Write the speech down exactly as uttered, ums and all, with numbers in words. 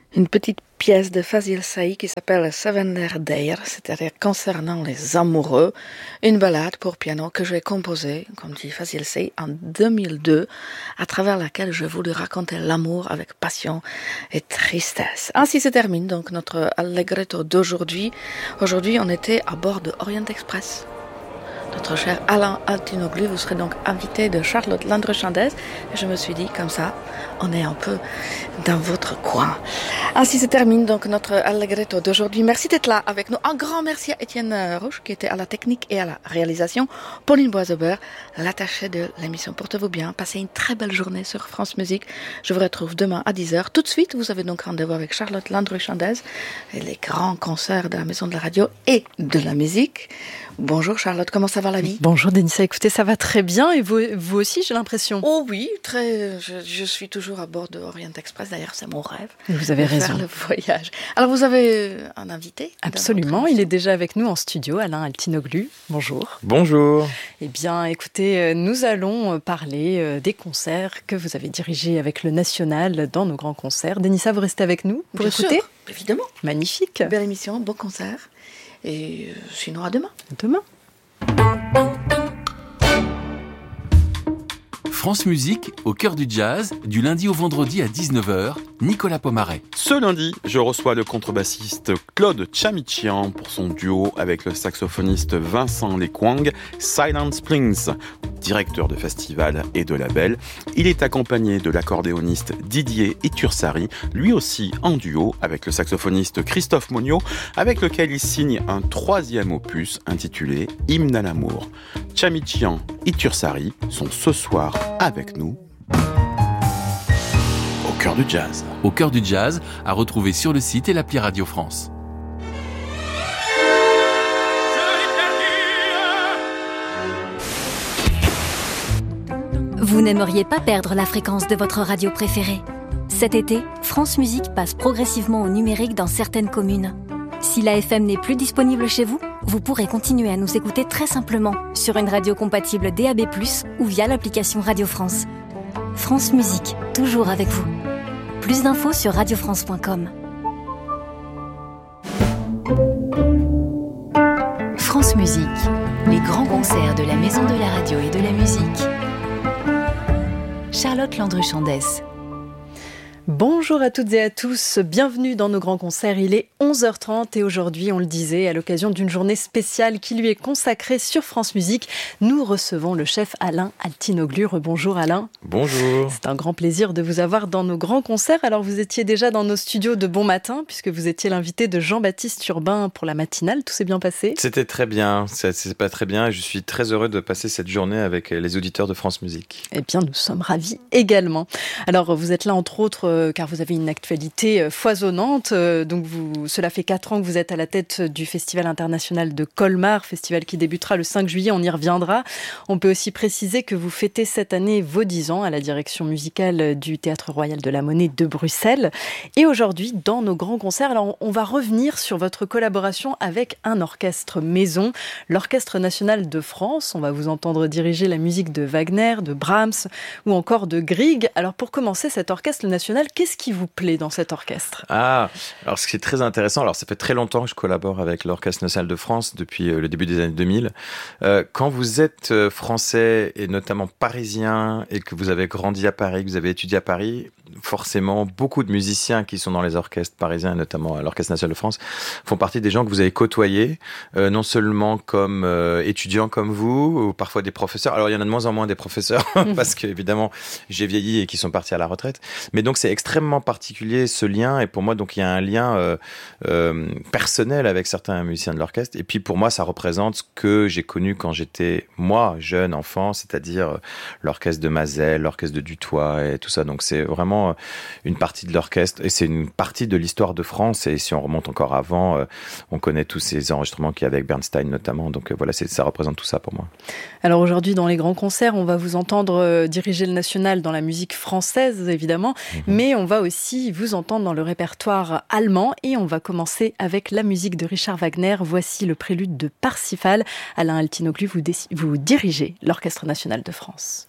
Une petite pièce de Fazil Say qui s'appelle Sevener Deir, c'est-à-dire concernant les amoureux, une ballade pour piano que j'ai composée, comme dit Fazil Say, en deux mille deux, à travers laquelle je voulais raconter l'amour avec passion et tristesse. Ainsi se termine donc notre Allegretto d'aujourd'hui. Aujourd'hui, on était à bord de Orient Express. Notre cher Alain Altinoglu, vous serez donc invité de Charlotte Landre-Chandès. Et je me suis dit, comme ça, on est un peu dans votre coin. Ainsi se termine donc notre Allegretto d'aujourd'hui. Merci d'être là avec nous. Un grand merci à Étienne Roche, qui était à la technique et à la réalisation. Pauline Boiseaubert, l'attachée de l'émission. Portez-vous bien. Passez une très belle journée sur France Musique. Je vous retrouve demain à dix heures. Tout de suite, vous avez donc rendez-vous avec Charlotte Landre-Chandès et les grands concerts de la Maison de la Radio et de la musique. Bonjour Charlotte, comment ça va la vie ? Bonjour Denissa, écoutez, ça va très bien et vous, vous aussi, j'ai l'impression. Oh oui, très. Je, je suis toujours à bord de Orient Express, d'ailleurs c'est mon rêve. Vous avez de raison. Faire le voyage. Alors vous avez un invité ? Absolument, il est déjà avec nous en studio, Alain Altinoglu. Bonjour. Bonjour. Eh bien écoutez, nous allons parler des concerts que vous avez dirigés avec le National dans nos grands concerts. Denissa, vous restez avec nous pour Bien écouter ? Sûr, évidemment. Magnifique. Belle émission, beau concert. Et euh, sinon à demain. Demain. France Musique, au cœur du jazz, du lundi au vendredi à dix-neuf heures, Nicolas Pomaret. Ce lundi, je reçois le contrebassiste Claude Chamichian pour son duo avec le saxophoniste Vincent Lekwang, Silent Springs. Directeur de festival et de label, il est accompagné de l'accordéoniste Didier Itursari, lui aussi en duo avec le saxophoniste Christophe Monio, avec lequel il signe un troisième opus intitulé Hymne à l'amour. Chamichian Itursari sont ce soir avec nous au cœur du jazz. Au cœur du jazz, à retrouver sur le site et l'appli Radio France. Vous n'aimeriez pas perdre la fréquence de votre radio préférée ? Cet été, France Musique passe progressivement au numérique dans certaines communes. Si la F M n'est plus disponible chez vous, vous pourrez continuer à nous écouter très simplement sur une radio compatible D A B plus, ou via l'application Radio France. France Musique, toujours avec vous. Plus d'infos sur radio france point com. France Musique, les grands concerts de la Maison de la Radio et de la Musique. Charlotte Landre-Chandès. Bonjour à toutes et à tous, bienvenue dans nos grands concerts. Il est onze heures trente et aujourd'hui, on le disait, à l'occasion d'une journée spéciale qui lui est consacrée sur France Musique, nous recevons le chef Alain Altinoglu. Bonjour Alain. Bonjour. C'est un grand plaisir de vous avoir dans nos grands concerts. Alors vous étiez déjà dans nos studios de Bon Matin, puisque vous étiez l'invité de Jean-Baptiste Urbain pour la matinale. Tout s'est bien passé ? C'était très bien, ça c'est pas très bien et je suis très heureux de passer cette journée avec les auditeurs de France Musique. Eh bien, nous sommes ravis également. Alors vous êtes là entre autres car vous avez une actualité foisonnante. Donc vous, cela fait quatre ans que vous êtes à la tête du Festival international de Colmar, festival qui débutera le cinq juillet, on y reviendra. On peut aussi préciser que vous fêtez cette année vos dix ans à la direction musicale du Théâtre Royal de la Monnaie de Bruxelles. Et aujourd'hui, dans nos grands concerts, alors on va revenir sur votre collaboration avec un orchestre maison, l'Orchestre national de France. On va vous entendre diriger la musique de Wagner, de Brahms ou encore de Grieg. Alors pour commencer, cet orchestre national, qu'est-ce qui vous plaît dans cet orchestre ? Ah, alors ce qui est très intéressant, alors ça fait très longtemps que je collabore avec l'Orchestre national de France depuis le début des années deux mille. Euh, quand vous êtes français et notamment parisien et que vous avez grandi à Paris, que vous avez étudié à Paris, forcément beaucoup de musiciens qui sont dans les orchestres parisiens, et notamment à l'Orchestre national de France, font partie des gens que vous avez côtoyés, euh, non seulement comme euh, étudiants comme vous, ou parfois des professeurs. Alors il y en a de moins en moins des professeurs, parce qu'évidemment j'ai vieilli et qui sont partis à la retraite. Mais donc c'est extrêmement particulier ce lien, et pour moi donc il y a un lien euh, euh, personnel avec certains musiciens de l'orchestre. Et puis pour moi ça représente ce que j'ai connu quand j'étais moi jeune enfant, c'est-à-dire l'orchestre de Mazel, l'orchestre de Dutoit et tout ça. Donc c'est vraiment une partie de l'orchestre et c'est une partie de l'histoire de France. Et si on remonte encore avant, euh, on connaît tous ces enregistrements qu'il y a avec Bernstein notamment. Donc euh, voilà, c'est, ça représente tout ça pour moi. Alors aujourd'hui, dans les grands concerts, on va vous entendre euh, diriger le national dans la musique française, évidemment, mmh. mais on va aussi vous entendre dans le répertoire allemand et on va commencer avec la musique de Richard Wagner. Voici le prélude de Parsifal. Alain Altinoglu, vous, dé- vous dirigez l'Orchestre national de France.